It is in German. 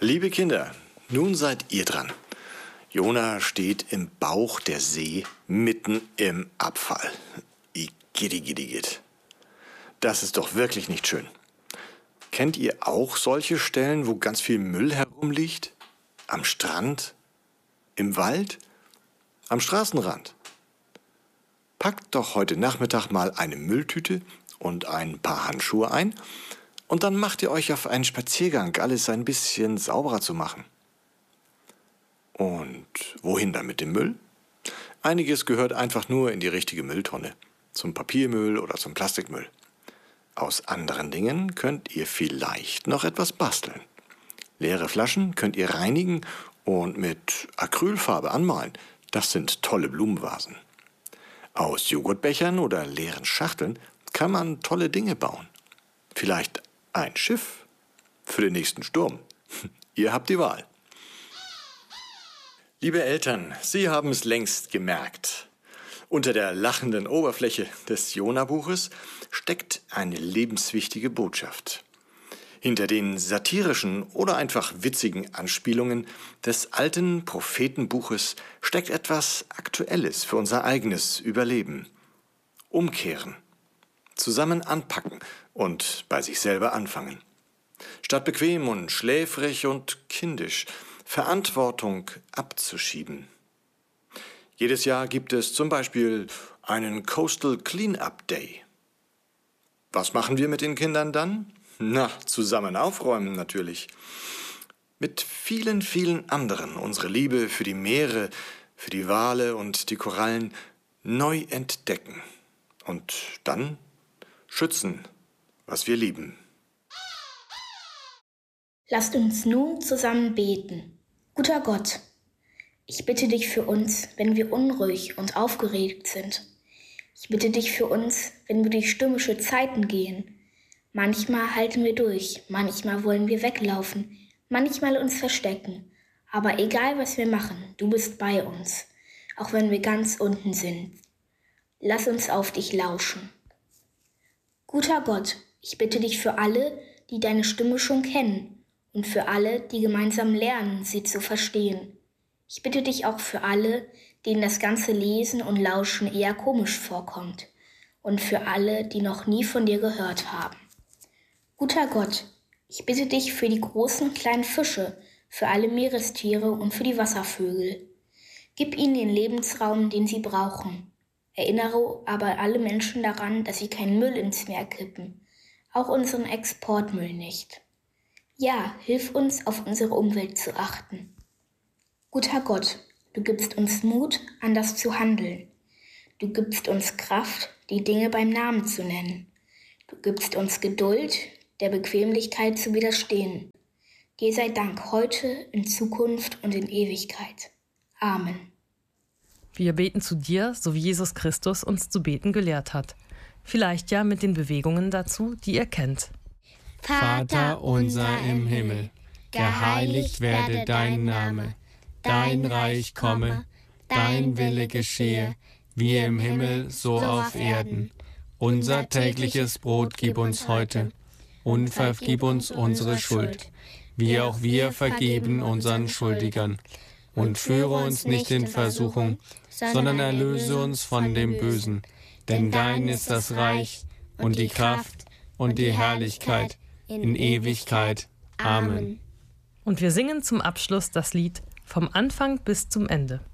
Liebe Kinder, nun seid ihr dran. Jona steht im Bauch der See, mitten im Abfall. Igidigit. Das ist doch wirklich nicht schön. Kennt ihr auch solche Stellen, wo ganz viel Müll herumliegt? Am Strand? Im Wald? Am Straßenrand? Packt doch heute Nachmittag mal eine Mülltüte und ein paar Handschuhe ein und dann macht ihr euch auf einen Spaziergang, alles ein bisschen sauberer zu machen. Und wohin dann mit dem Müll? Einiges gehört einfach nur in die richtige Mülltonne, zum Papiermüll oder zum Plastikmüll. Aus anderen Dingen könnt ihr vielleicht noch etwas basteln. Leere Flaschen könnt ihr reinigen und mit Acrylfarbe anmalen. Das sind tolle Blumenvasen. Aus Joghurtbechern oder leeren Schachteln kann man tolle Dinge bauen. Vielleicht ein Schiff für den nächsten Sturm. Ihr habt die Wahl. Liebe Eltern, Sie haben es längst gemerkt. Unter der lachenden Oberfläche des Jona-Buches steckt eine lebenswichtige Botschaft. Hinter den satirischen oder einfach witzigen Anspielungen des alten Prophetenbuches steckt etwas Aktuelles für unser eigenes Überleben. Umkehren, zusammen anpacken und bei sich selber anfangen. Statt bequem und schläfrig und kindisch Verantwortung abzuschieben. Jedes Jahr gibt es zum Beispiel einen Coastal Cleanup Day. Was machen wir mit den Kindern dann? Na, zusammen aufräumen natürlich. Mit vielen, vielen anderen unsere Liebe für die Meere, für die Wale und die Korallen neu entdecken. Und dann schützen, was wir lieben. Lasst uns nun zusammen beten. Guter Gott, ich bitte dich für uns, wenn wir unruhig und aufgeregt sind. Ich bitte dich für uns, wenn wir durch stürmische Zeiten gehen. Manchmal halten wir durch, manchmal wollen wir weglaufen, manchmal uns verstecken. Aber egal, was wir machen, du bist bei uns, auch wenn wir ganz unten sind. Lass uns auf dich lauschen. Guter Gott, ich bitte dich für alle, die deine Stimme schon kennen und für alle, die gemeinsam lernen, sie zu verstehen. Ich bitte dich auch für alle, denen das ganze Lesen und Lauschen eher komisch vorkommt und für alle, die noch nie von dir gehört haben. Guter Gott, ich bitte dich für die großen und kleinen Fische, für alle Meerestiere und für die Wasservögel. Gib ihnen den Lebensraum, den sie brauchen. Erinnere aber alle Menschen daran, dass sie keinen Müll ins Meer kippen, auch unseren Exportmüll nicht. Ja, hilf uns, auf unsere Umwelt zu achten. Guter Gott, du gibst uns Mut, anders zu handeln. Du gibst uns Kraft, die Dinge beim Namen zu nennen. Du gibst uns Geduld, der Bequemlichkeit zu widerstehen. Dir sei Dank heute, in Zukunft und in Ewigkeit. Amen. Wir beten zu dir, so wie Jesus Christus uns zu beten gelehrt hat. Vielleicht ja mit den Bewegungen dazu, die ihr kennt. Vater unser im Himmel, geheiligt werde dein Name. Dein Reich komme, dein Wille geschehe, wie im Himmel, so auf Erden. Unser tägliches Brot gib uns heute und vergib uns unsere Schuld, wie auch wir vergeben unseren Schuldigern. Und führe uns nicht in Versuchung, sondern erlöse uns von dem Bösen. Denn dein ist das Reich und die Kraft und die Herrlichkeit in Ewigkeit. Amen. Und wir singen zum Abschluss das Lied Vom Anfang bis zum Ende.